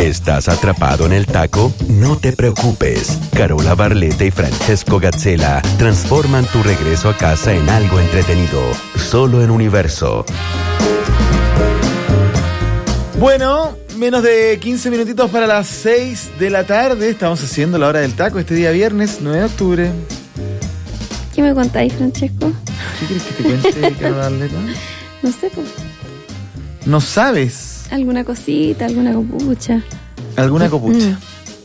¿Estás atrapado en el taco? No te preocupes. Carola Barletta y Francesco Gazzella transforman tu regreso a casa en algo entretenido. Solo en Universo. Bueno, menos de 15 minutitos para las 6 de la tarde. Estamos haciendo la hora del taco este día viernes, 9 de octubre. ¿Qué me contáis, Francesco? ¿Qué quieres que te cuente, Carola Barletta? No sé, pues. ¿No sabes? Alguna cosita, alguna copucha. ¿Alguna copucha?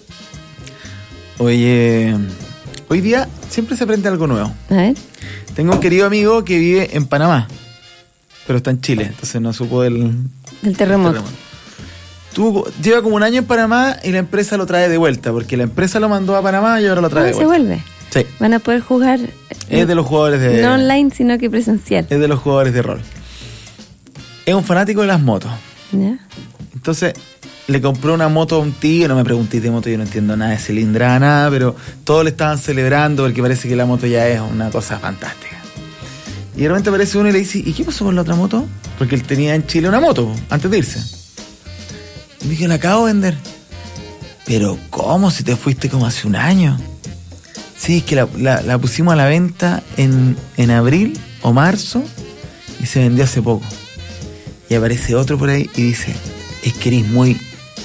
Oye, hoy día siempre se aprende algo nuevo. A ver. Tengo un querido amigo que vive en Panamá, pero está en Chile, entonces no supo del terremoto. Lleva como un año en Panamá y la empresa lo trae de vuelta, porque la empresa lo mandó a Panamá y ahora lo trae de vuelta. ¿Se vuelve? Sí. Van a poder jugar. Es de los jugadores de... No online, sino que presencial. Es de los jugadores de rol. Es un fanático de las motos. ¿Ya? Entonces, le compró una moto a un tío, no me preguntéis de moto, yo no entiendo nada de cilindrada, nada, pero todos le estaban celebrando porque parece que la moto ya es una cosa fantástica. Y de repente aparece uno y le dice, ¿y qué pasó con la otra moto? Porque él tenía en Chile una moto, antes de irse. Y dije, la acabo de vender. ¿Pero cómo? Si te fuiste como hace un año. Sí, es que la pusimos a la venta en abril o marzo y se vendió hace poco. Y aparece otro por ahí y dice, es que eres muy...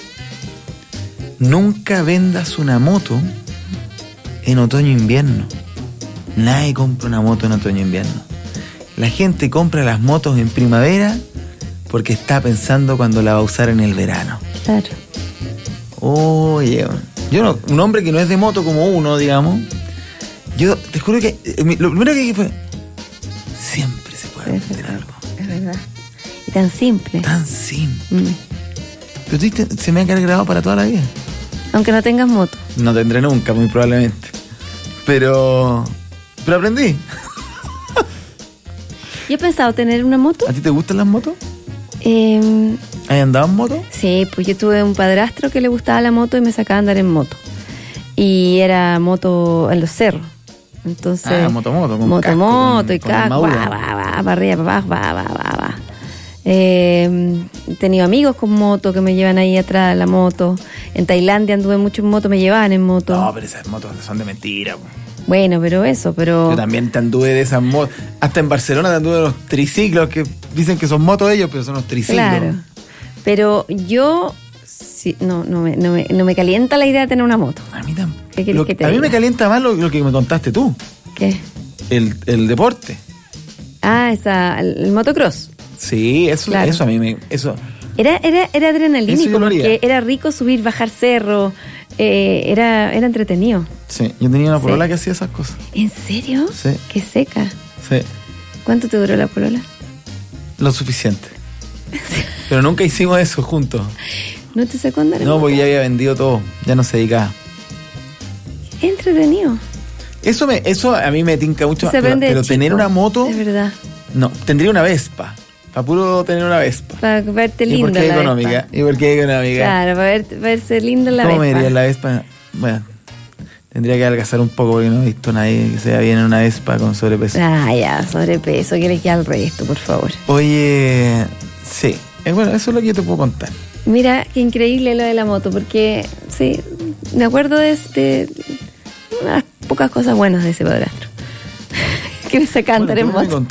Nunca vendas una moto en otoño-invierno. Nadie compra una moto en otoño-invierno. La gente compra las motos en primavera porque está pensando cuando la va a usar en el verano. Claro. Oye, yo no, un hombre que no es de moto como uno, digamos, yo te juro que lo primero que dije fue, siempre se puede aprender algo. Es verdad. Y tan simple. Tan simple. Pero tú se me ha quedado grabado para toda la vida. Aunque no tengas moto. No tendré nunca, muy probablemente. Pero aprendí. Yo he pensado tener una moto. ¿A ti te gustan las motos? ¿Has andado en moto? Sí, pues yo tuve un padrastro que le gustaba la moto y me sacaba a andar en moto. Y era moto en los cerros. Entonces, moto. Moto y casco. Va, para arriba, para abajo, va. He tenido amigos con moto que me llevan ahí atrás de la moto. En Tailandia anduve mucho en moto, me llevaban en moto. No, pero esas motos son de mentira. Bueno, pero Yo también te anduve de esas motos. Hasta en Barcelona te anduve de los triciclos que dicen que son motos ellos, pero son los triciclos. Claro. Pero yo sí, no me calienta la idea de tener una moto. A mí tampoco. ¿Qué quieres que te diga? A mí me diga? calienta más lo que me contaste tú. ¿Qué? El deporte. Ah, el motocross. Sí, eso, claro. Eso a mí me... Eso. Era adrenalínico, porque era rico subir, bajar cerro, era entretenido. Sí, yo tenía una polola que hacía esas cosas. ¿En serio? Sí. Qué seca. Sí. ¿Cuánto te duró la polola? Lo suficiente. Pero nunca hicimos eso juntos. ¿No te sacó a andar? No, porque ya había vendido todo, ya no se dedicaba. Es entretenido. Eso a mí me tinca mucho, pero tener una moto... Es verdad. No, tendría una Vespa. Para puro tener una Vespa. Para verte linda. ¿Y por qué económica? ¿Y por qué económica? Claro, para verse linda la Vespa. ¿Cómo me iría la Vespa? Bueno, tendría que adelgazar un poco porque no he visto a nadie que se vea bien en una Vespa con sobrepeso. Ah, ya, sobrepeso. Que le quede al resto, por favor. Oye, sí. Bueno, eso es lo que yo te puedo contar. Mira, qué increíble lo de la moto, porque sí, me acuerdo de unas pocas cosas buenas de ese padrastro. Que me saca a andar en moto.